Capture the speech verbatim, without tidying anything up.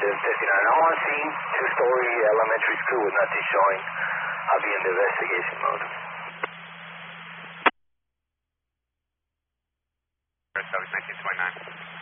fifty-nine. I'm on scene, two-story elementary school with nothing showing. I'll be in the investigation mode. nineteen twenty-nine.